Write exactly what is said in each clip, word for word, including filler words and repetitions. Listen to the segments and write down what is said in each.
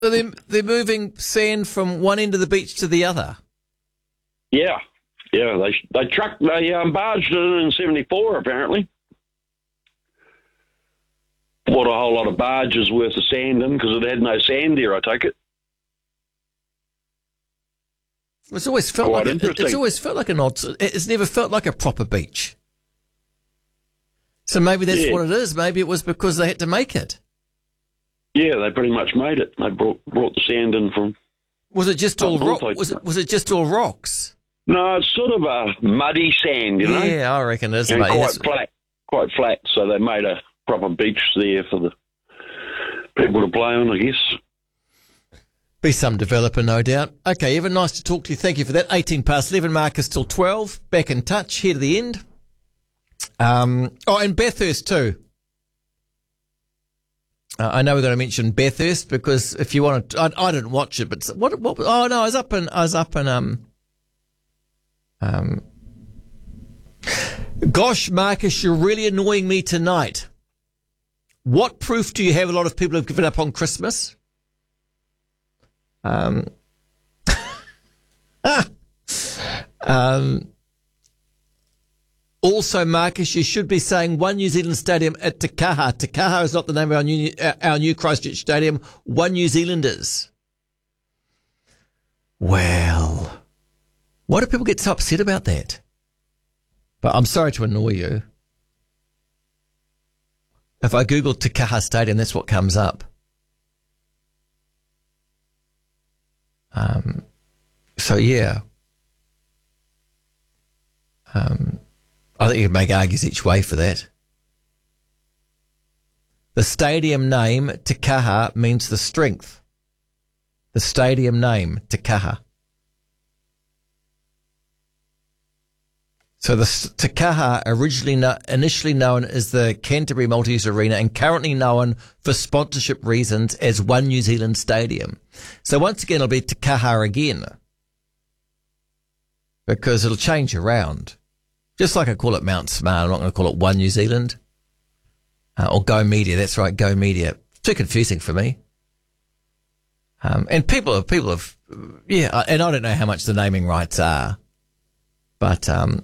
So they're, they're moving sand from one end of the beach to the other. Yeah, yeah. They they trucked, they um, barged it in in seventy-four, apparently. Bought a whole lot of barges worth of sand in because it had no sand there, I take it. It's always felt Quite like a, interesting. it's always felt like an odd. It's never felt like a proper beach. So maybe that's Yeah. what it is. Maybe it was because they had to make it. Yeah, they pretty much made it. They brought brought the sand in from. Was it just all Oh, rock? okay. Was it was it just all rocks? No, it's sort of a muddy sand, you know. Yeah, I reckon it is. And Mate. quite That's- flat, quite flat. So they made a proper beach there for the people to play on, I guess. Be some developer, no doubt. Okay, Evan, nice to talk to you. Thank you for that. eighteen past eleven, Marcus till twelve. Back in touch, here to the end. Um, oh, and Bathurst too. Uh, I know we're going to mention Bathurst because if you want to, I, I didn't watch it, but what, what, oh no, I was up in, I was up in, um, um, gosh, Marcus, you're really annoying me tonight. What proof do you have a lot of people have given up on Christmas? Um, um, also, Marcus, you should be saying One New Zealand Stadium at Te Kaha. Te Kaha is not the name of our new, our new Christchurch Stadium. One New Zealanders. Well, why do people get so upset about that? But I'm sorry to annoy you. If I Google Te Kaha Stadium, that's what comes up. Um, so yeah, um, I think you can make arguments each way for that. The stadium name, Te Kaha, means the strength. The stadium name, Te Kaha. So the Te Kaha, originally no, initially known as the Canterbury Multi-Use Arena and currently known for sponsorship reasons as One New Zealand Stadium. So once again, it'll be Te Kaha again because it'll change around. Just like I call it Mount Smart, I'm not going to call it One New Zealand uh, or Go Media. That's right, Go Media. Too confusing for me. Um, and people have, people have, yeah, and I don't know how much the naming rights are, but um,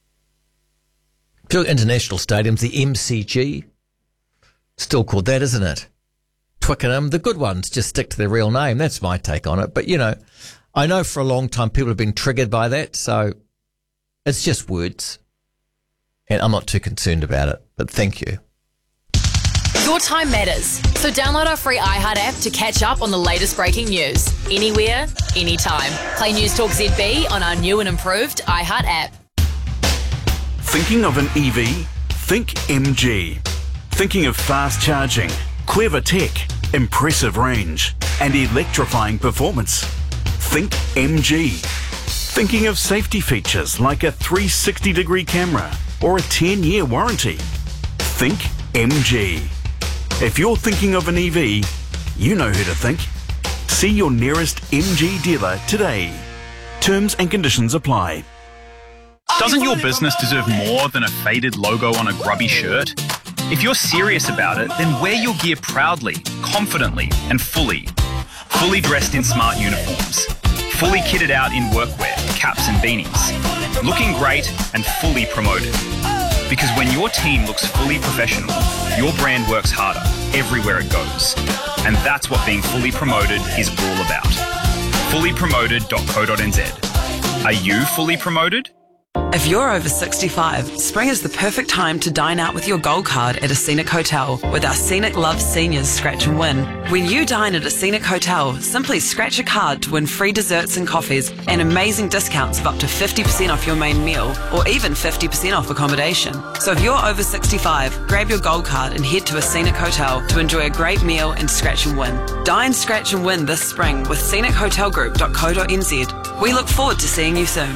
international stadiums, the M C G, still called that, isn't it? Twickenham, the good ones just stick to their real name. That's my take on it. But, you know, I know for a long time people have been triggered by that, so it's just words. And I'm not too concerned about it, but thank you. Your time matters, so download our free iHeart app to catch up on the latest breaking news. Anywhere, anytime. Play News Talk Z B on our new and improved iHeart app. Thinking of an E V? Think M G. Thinking of fast charging, clever tech, impressive range, and electrifying performance? Think M G. Thinking of safety features like a three sixty degree camera or a ten year warranty? Think M G. If you're thinking of an E V, you know who to think. See your nearest M G dealer today. Terms and conditions apply. Doesn't your business deserve more than a faded logo on a grubby shirt? If you're serious about it, then wear your gear proudly, confidently, and fully. Fully dressed in smart uniforms. Fully kitted out in workwear, caps and beanies. Looking great and fully promoted. Because when your team looks fully professional, your brand works harder everywhere it goes. And that's what being fully promoted is all about. fully promoted dot co dot n z. Are you fully promoted? If you're over sixty-five, spring is the perfect time to dine out with your Gold Card at a Scenic Hotel with our Scenic Love Seniors Scratch and Win. When you dine at a Scenic Hotel, simply scratch a card to win free desserts and coffees and amazing discounts of up to fifty percent off your main meal or even fifty percent off accommodation. So if you're over sixty-five, grab your Gold Card and head to a Scenic Hotel to enjoy a great meal and scratch and win. Dine, scratch and win this spring with scenic hotel group dot co dot n z. We look forward to seeing you soon.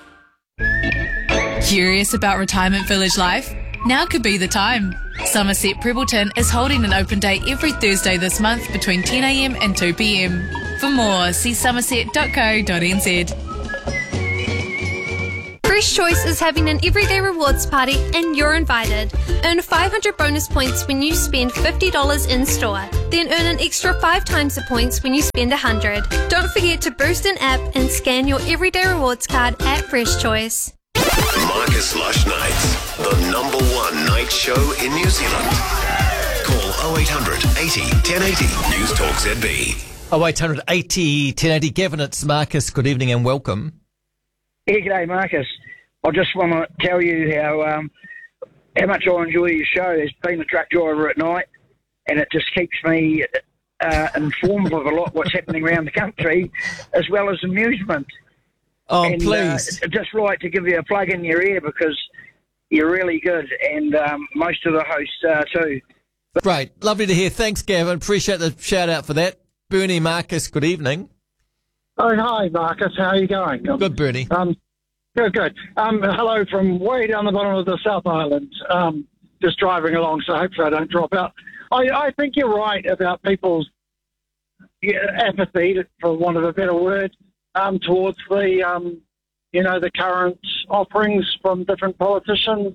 Curious about retirement village life? Now could be the time. Somerset Prebbleton is holding an open day every Thursday this month between ten a m and two p m. For more, see somerset dot co dot n z. Fresh Choice is having an everyday rewards party and you're invited. Earn five hundred bonus points when you spend fifty dollars in store. Then earn an extra five times the points when you spend one hundred dollars. Don't forget to boost an app and scan your everyday rewards card at Fresh Choice. Marcus Lush Nights, the number one night show in New Zealand. Call oh eight hundred eighty ten eighty. News Talk Z B. oh eight hundred eighty ten eighty. Gavin, it's Marcus. Good evening and welcome. Yeah, g'day, Marcus. I just want to tell you how um, how much I enjoy your show. As being a truck driver at night, and it just keeps me uh, informed of a lot what's happening around the country, as well as amusement. Oh, and, please. Uh, just like to give you a plug in your ear because you're really good, and um, most of the hosts are too. But- Great. Lovely to hear. Thanks, Gavin. Appreciate the shout out for that. Bernie, Marcus, good evening. Oh, hi, Marcus. How are you going? Good, Bernie. Um, good, good. Um, hello from way down the bottom of the South Island. Um, just driving along, so hopefully I don't drop out. I, I think you're right about people's yeah, apathy, for want of a better word, um, towards the, um, you know, the current offerings from different politicians.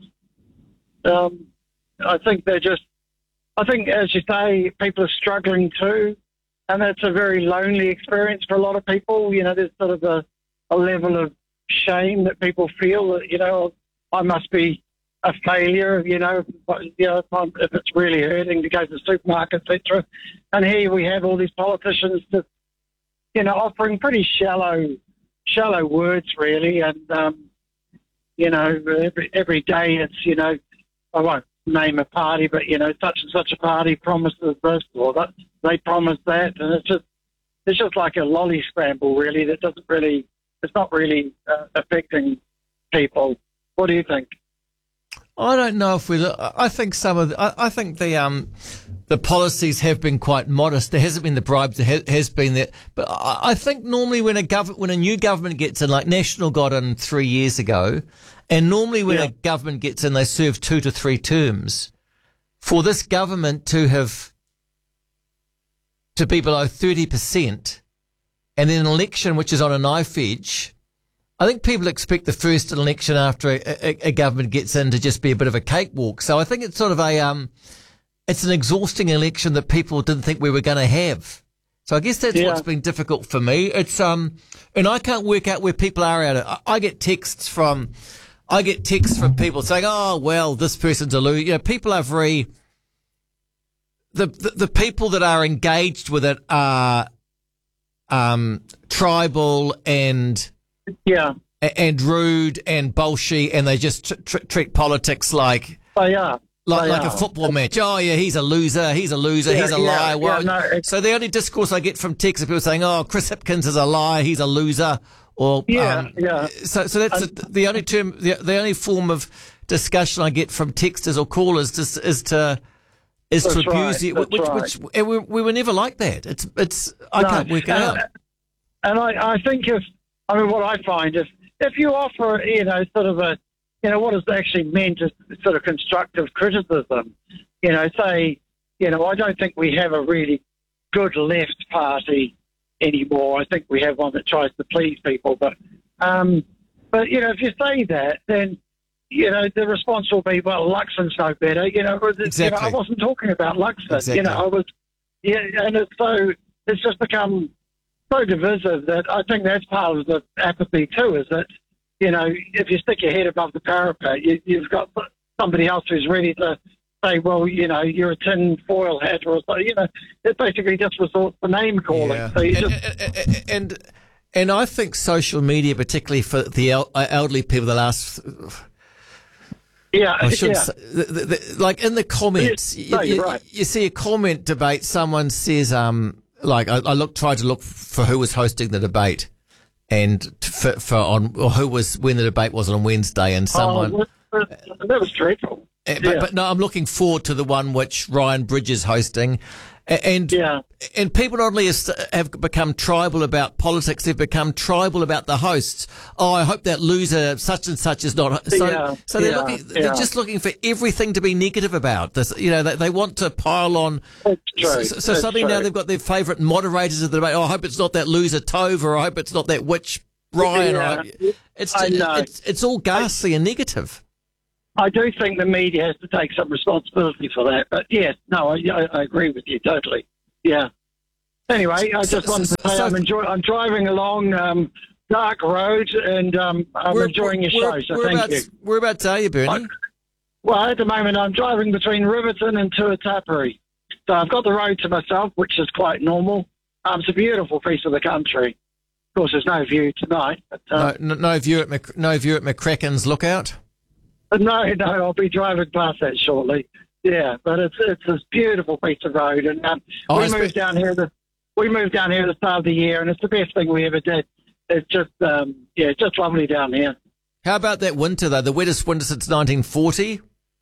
Um, I think they're just, I think, as you say, people are struggling too. And that's a very lonely experience for a lot of people. You know, there's sort of a, a level of shame that people feel that, you know, I must be a failure, you know, but, you know, if, I'm, if it's really hurting to go to the supermarket, et cetera. And here we have all these politicians that, you know, offering pretty shallow, shallow words, really. And, um, you know, every, every day it's, you know, I won't name a party, but, you know, such and such a party promises this or that. They promise that, and it's just it's just like a lolly scramble, really. That doesn't really, it's not really uh, affecting people. What do you think? I don't know if we. I think some of. The, I, I think the um, the policies have been quite modest. There hasn't been the bribes. There ha- has been that, but I, I think normally when a government, when a new government gets in, like National got in three years ago, and normally when Yeah. a government gets in, they serve two to three terms. For this government to have to be below thirty percent, and then an election which is on a knife edge, I think people expect the first election after a, a, a government gets in to just be a bit of a cakewalk. So I think it's sort of a, um, it's an exhausting election that people didn't think we were going to have. So I guess that's Yeah. what's been difficult for me. It's, um, and I can't work out where people are at it. I, I get texts from, I get texts from people saying, oh, well, this person's a loser. You know, people are very, The, the the people that are engaged with it are um, tribal and Yeah, and rude and bullshit, and they just tr- tr- treat politics like they are. like They like a are. football match. Oh yeah, he's a loser. He's a loser. Yeah, he's a yeah, liar. yeah, Well, no, it's- so the only discourse I get from texts are people saying, "Oh, Chris Hipkins is a liar. He's a loser." Or Yeah, um, yeah. So so that's the, the only term, the, the only form of discussion I get from texters or callers is, is to. Is That's to abuse right, it, that's which, right. which and we, we were never like that. It's, it's. I No, can't work it and, out. And I, I think if, I mean, what I find is if you offer, you know, sort of a, you know, what is actually meant as sort of constructive criticism, you know, say, you know, I don't think we have a really good left party anymore. I think we have one that tries to please people, but, um, but you know, if you say that, then. You know, the response will be, well, Luxon's no better. You know, Exactly. you know I wasn't talking about Luxon. Exactly. You know, I was, yeah, and it's so, it's just become so divisive that I think that's part of the apathy too, is that, you know, if you stick your head above the parapet, you, you've got somebody else who's ready to say, well, you know, you're a tin foil hat or something. You know, it basically just resorts to name calling. Yeah. So you and, just, and, and and I think social media, particularly for the el- elderly people, the last. yeah, I shouldn't yeah. say, the, the, the, like in the comments, Yeah, no, you, you're you- right. you see a comment debate. Someone says, um, like I, I look, tried to look for who was hosting the debate, and t- for, for on or who was when the debate was on Wednesday, and someone. Oh, that that was dreadful. Uh, But, Yeah. but no, I'm looking forward to the one which Ryan Bridge is hosting. A- And Yeah. and people not only is- have become tribal about politics, they've become tribal about the hosts. Oh, I hope that loser such and such is not. So, Yeah, so they're yeah, looking. They're yeah. just looking for everything to be negative about this. You know, they, they want to pile on. That's true. So, so That's suddenly now true. they've got their favourite moderators of the debate. Oh, I hope it's not that loser Tove, or I hope it's not that witch Ryan, Yeah. I, it's, I know. it's it's all ghastly and negative. I do think the media has to take some responsibility for that. But yeah, no, I, I, I agree with you totally. Yeah. Anyway, I just So- wanted to so- say so- I'm enjoy, I'm driving along um, dark roads and um, I'm We're- enjoying your we're- show. So we're thank about, you. We're about to you, Bernie. Well, at the moment, I'm driving between Riverton and Tuatapere. So I've got the road to myself, which is quite normal. Um, it's a beautiful piece of the country. Of course, there's no view tonight. But, uh, No, no, no view at Mc, no view at McCracken's Lookout. no, no, I'll be driving past that shortly. Yeah, but it's it's this beautiful piece of road. And um, Oh, we it's moved been- down here. The, we moved down here at the start of the year, and it's the best thing we ever did. It's just, um, yeah, it's just lovely down here. How about that winter though? The wettest winter since nineteen forty.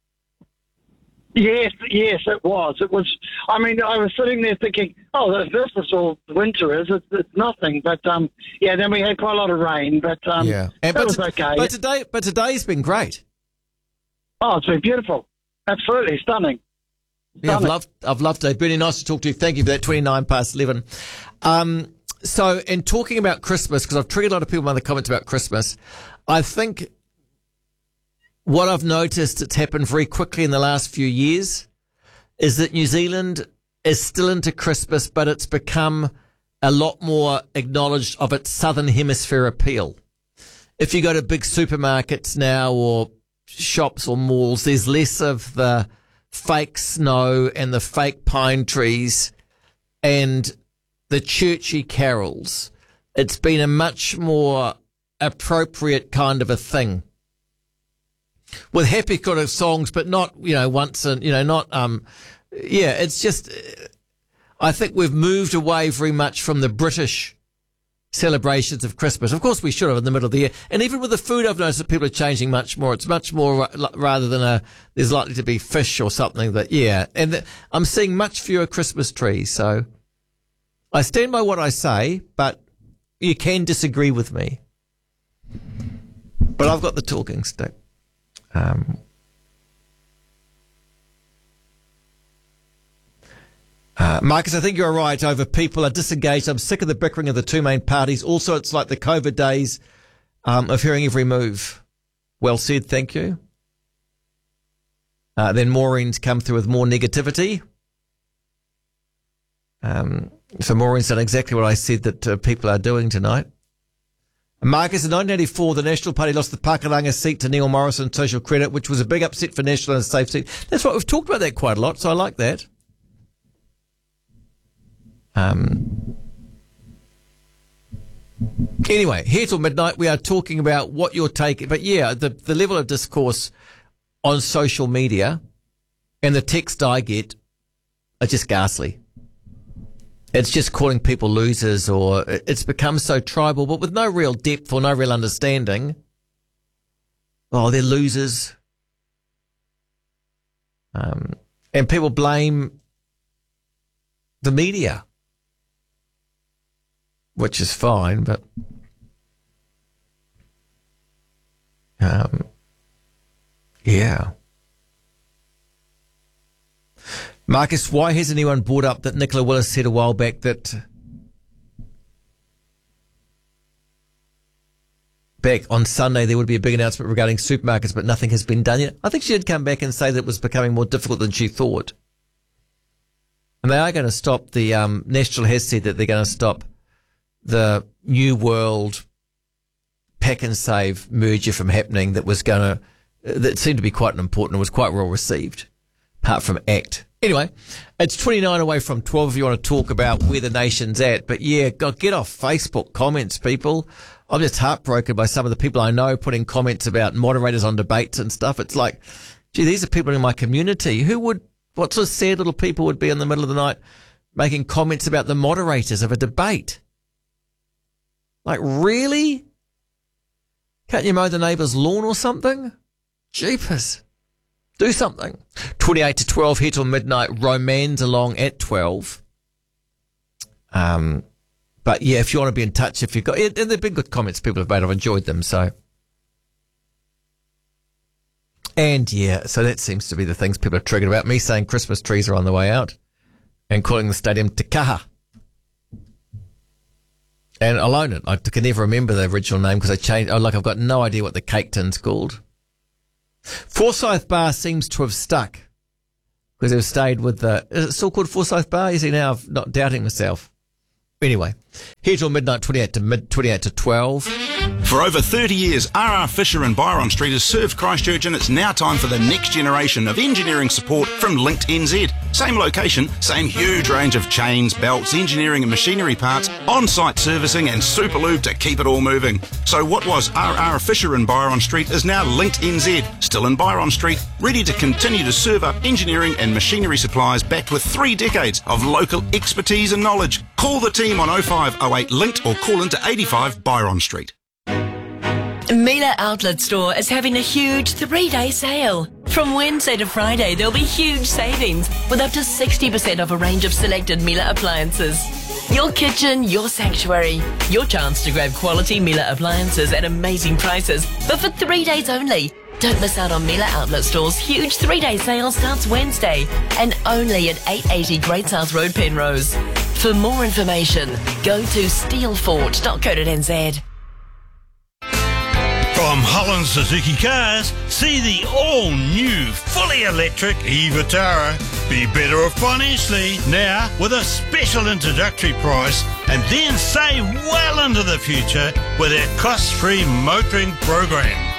Yes, yes, it was. It was. I mean, I was sitting there thinking, "Oh, this, this is all winter is. It's, it's nothing." But um, yeah, then we had quite a lot of rain. But um, yeah, that but was to- okay. But today, but today's been great. Oh, it's been beautiful. Absolutely stunning. Yeah, I've Stunning. loved, I've loved it. Bernie, nice to talk to you. Thank you for that. Twenty-nine past eleven. Um, so, in talking about Christmas, because I've triggered a lot of people in the comments about Christmas, I think what I've noticed that's happened very quickly in the last few years is that New Zealand is still into Christmas, but it's become a lot more acknowledged of its Southern Hemisphere appeal. If you go to big supermarkets now or shops or malls, there's less of the fake snow and the fake pine trees and the churchy carols. It's been a much more appropriate kind of a thing. With happy kind of songs, but not, you know, once and, you know, not, um, yeah, it's just, I think we've moved away very much from the British celebrations of Christmas. Of course, we should have in the middle of the year. And even with the food, I've noticed that people are changing much more. It's much more ra- rather than a, there's likely to be fish or something that, yeah. And the, I'm seeing much fewer Christmas trees. So I stand by what I say, but you can disagree with me. But I've got the talking stick. Um, uh, Marcus, I think you're right over people are disengaged. I'm sick of the bickering of the two main parties. Also, it's like the COVID days um, of hearing every move. Well said, thank you. Uh, then Maureen's come through with more negativity. Um, so Maureen's done exactly what I said that uh, people are doing tonight. Marcus, in nineteen eighty-four, the National Party lost the Pakanga seat to Neil Morrison Social Credit, which was a big upset for National and a safe seat. That's right, we've talked about that quite a lot, so I like that. Um. Anyway, here till midnight, we are talking about what you're taking. But yeah, the, the level of discourse on social media and the text I get are just ghastly. It's just calling people losers, or it's become so tribal, but with no real depth or no real understanding. Oh, they're losers. Um, and people blame the media, which is fine, but um, yeah. Marcus, why has anyone brought up that Nicola Willis said a while back that back on Sunday there would be a big announcement regarding supermarkets, but nothing has been done yet? I think she did come back and say that it was becoming more difficult than she thought. And they are going to stop the, um, National has said that they're going to stop the New World Pack and Save merger from happening that was going to, that seemed to be quite important and was quite well received, apart from ACT. Anyway, it's twenty-nine away from twelve if you want to talk about where the nation's at. But yeah, God, get off Facebook comments, people. I'm just heartbroken by some of the people I know putting comments about moderators on debates and stuff. It's like, gee, these are people in my community. Who would, what sort of sad little people would be in the middle of the night making comments about the moderators of a debate? Like, really? Can't you mow the neighbour's lawn or something? Jeepers. Do something. twenty-eight to twelve here till midnight. Roman's along at twelve. Um, but yeah, if you want to be in touch, if you've got, and there've been good comments people have made. I've enjoyed them. So, and yeah, so that seems to be the things people are triggered about. Me saying Christmas trees are on the way out and calling the stadium Te Kaha. And I'll own it. I can never remember the original name because I changed. Oh, like I've got no idea what the cake tin's called. Forsyth Bar seems to have stuck because they've stayed with the. Is it still called Forsyth Bar? Is it now? I'm not doubting myself. Anyway, here till midnight, twenty-eight to mid twenty-eight to twelve. For over thirty years, R R Fisher and Byron Street has served Christchurch, and it's now time for the next generation of engineering support from Linked N Z. Same location, same huge range of chains, belts, engineering and machinery parts, on-site servicing and super lube to keep it all moving. So what was R R Fisher and Byron Street is now Linked N Z, still in Byron Street, ready to continue to serve up engineering and machinery supplies backed with three decades of local expertise and knowledge. Call the team on oh five oh eight Linked or call into eighty-five Byron Street. Miele Outlet Store is having a huge three-day sale. From Wednesday to Friday, there'll be huge savings with up to sixty percent off a range of selected Miele appliances. Your kitchen, your sanctuary, your chance to grab quality Miele appliances at amazing prices, but for three days only. Don't miss out on Miele Outlet Store's huge three-day sale starts Wednesday and only at eight eighty Great South Road, Penrose. For more information, go to steelfort dot co dot n z. From Holland Suzuki Cars, see the all-new, fully electric e-Vitara. Be better off financially now with a special introductory price and then save well into the future with our cost-free motoring program.